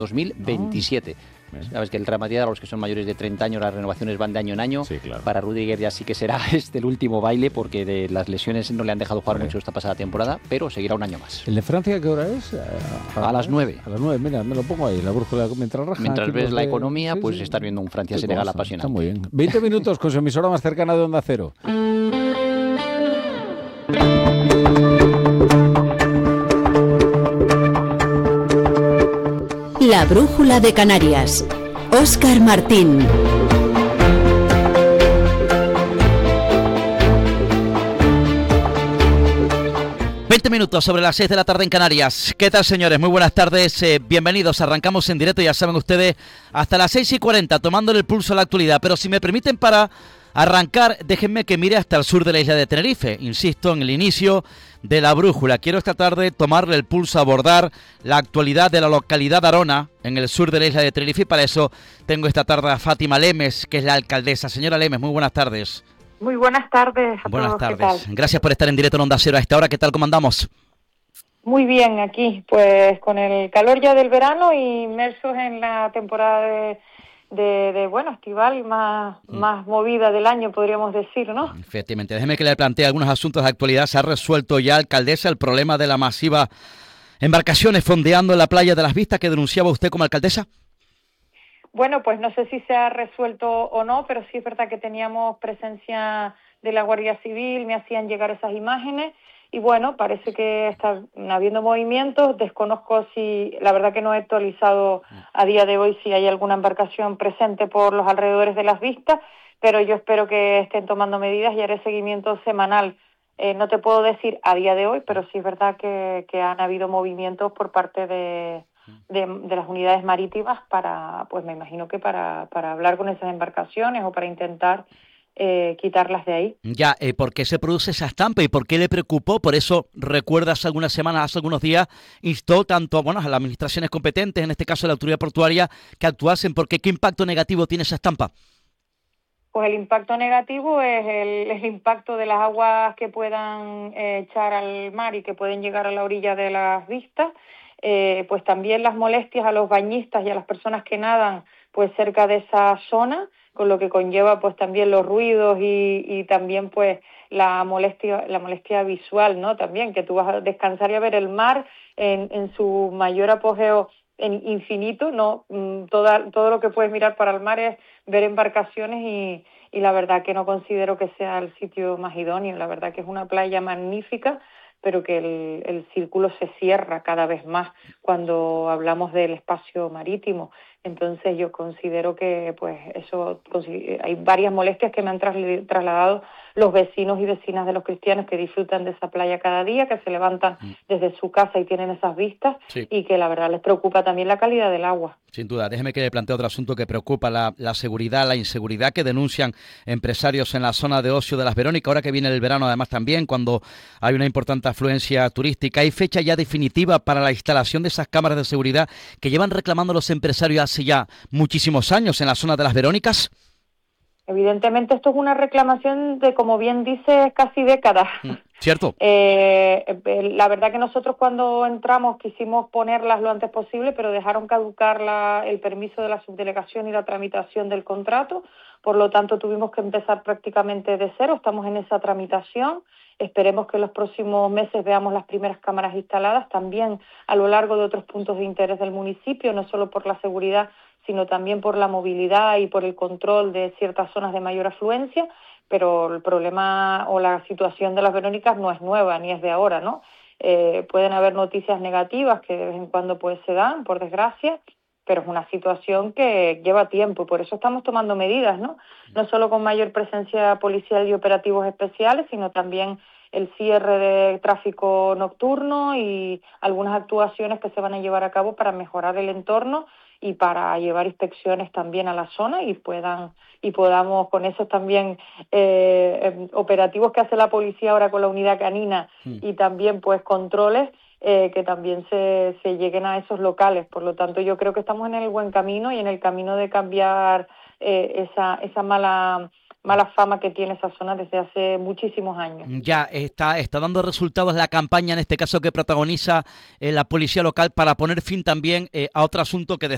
2027. Sabes que el Real Madrid, a los que son mayores de 30 años, las renovaciones van de año en año. Sí, claro. Para Rüdiger ya sí que será el último baile, porque de las lesiones no le han dejado jugar mucho esta pasada temporada, pero seguirá un año más. ¿El de Francia qué hora es? A las 9. A las 9, mira, me lo pongo ahí, la brújula mientras raja. Mientras ves la economía, pues estás viendo un Francia-Senegal apasionante. Está muy bien. 20 minutos con su emisora más cercana de Onda Cero. La brújula de Canarias. Óscar Martín. Minutos sobre las 6 de la tarde en Canarias. ¿Qué tal, señores? Muy buenas tardes, bienvenidos. Arrancamos en directo, ya saben ustedes, hasta las 6:40, tomándole el pulso a la actualidad. Pero si me permiten, para arrancar, déjenme que mire hasta el sur de la isla de Tenerife. Insisto, en el inicio de la brújula. Quiero esta tarde tomarle el pulso, abordar la actualidad de la localidad de Arona, en el sur de la isla de Tenerife. Y para eso tengo esta tarde a Fátima Lemes, que es la alcaldesa. Señora Lemes, muy buenas tardes. Muy buenas tardes a buenas todos. Tardes. ¿Qué tal? Gracias por estar en directo en Onda Cero a esta hora. ¿Qué tal, cómo andamos? Muy bien, aquí, pues con el calor ya del verano y inmersos en la temporada bueno, estival más movida del año, podríamos decir, ¿no? Efectivamente. Déjeme que le plantee algunos asuntos de actualidad. ¿Se ha resuelto ya, alcaldesa, el problema de la masiva embarcaciones fondeando en la playa de Las Vistas que denunciaba usted como alcaldesa? Bueno, pues no sé si se ha resuelto o no, pero sí es verdad que teníamos presencia de la Guardia Civil, me hacían llegar esas imágenes y bueno, parece que está habiendo movimientos. Desconozco si, la verdad que no he actualizado a día de hoy si hay alguna embarcación presente por los alrededores de Las Vistas, pero yo espero que estén tomando medidas y haré seguimiento semanal. No te puedo decir a día de hoy, pero sí es verdad que han habido movimientos por parte de las unidades marítimas para, pues me imagino que para hablar con esas embarcaciones o para intentar quitarlas de ahí. Ya, ¿por qué se produce esa estampa y por qué le preocupó? Por eso, recuerda, hace algunas semanas, hace algunos días, instó tanto a las administraciones competentes, en este caso la autoridad portuaria, que actuasen. ¿Por qué? ¿Qué impacto negativo tiene esa estampa? Pues el impacto negativo es el impacto de las aguas que puedan echar al mar y que pueden llegar a la orilla de Las Vistas. Pues también las molestias a los bañistas y a las personas que nadan pues cerca de esa zona, con lo que conlleva pues también los ruidos y también pues la molestia visual, ¿no? También que tú vas a descansar y a ver el mar en su mayor apogeo en infinito, ¿no? Todo lo que puedes mirar para el mar es ver embarcaciones y la verdad que no considero que sea el sitio más idóneo. La verdad que es una playa magnífica, pero que el círculo se cierra cada vez más cuando hablamos del espacio marítimo. Entonces yo considero que pues eso hay varias molestias que me han trasladado los vecinos y vecinas de los cristianos que disfrutan de esa playa cada día, que se levantan desde su casa y tienen esas vistas, sí, y que la verdad les preocupa también la calidad del agua. Sin duda. Déjeme que le plantee otro asunto que preocupa, la seguridad, la inseguridad que denuncian empresarios en la zona de ocio de Las Verónicas, ahora que viene el verano además también, cuando hay una importante afluencia turística. ¿Hay fecha ya definitiva para la instalación de esas cámaras de seguridad que llevan reclamando los empresarios hace ya muchísimos años en la zona de Las Verónicas? Evidentemente esto es una reclamación de, como bien dices, casi décadas. ¿Cierto? La verdad que nosotros cuando entramos quisimos ponerlas lo antes posible, pero dejaron caducar el permiso de la subdelegación y la tramitación del contrato. Por lo tanto, tuvimos que empezar prácticamente de cero. Estamos en esa tramitación. Esperemos que en los próximos meses veamos las primeras cámaras instaladas también a lo largo de otros puntos de interés del municipio, no solo por la seguridad, sino también por la movilidad y por el control de ciertas zonas de mayor afluencia. Pero el problema o la situación de Las Verónicas no es nueva ni es de ahora, ¿no? Pueden haber noticias negativas que de vez en cuando pues se dan, por desgracia, pero es una situación que lleva tiempo, por eso estamos tomando medidas, ¿no? No solo con mayor presencia policial y operativos especiales, sino también el cierre de tráfico nocturno y algunas actuaciones que se van a llevar a cabo para mejorar el entorno y para llevar inspecciones también a la zona y podamos con esos también operativos que hace la policía ahora con la unidad canina y también pues controles que también se lleguen a esos locales. Por lo tanto, yo creo que estamos en el buen camino y en el camino de cambiar esa mala fama que tiene esa zona desde hace muchísimos años. Ya está dando resultados la campaña, en este caso que protagoniza la policía local, para poner fin también a otro asunto que desde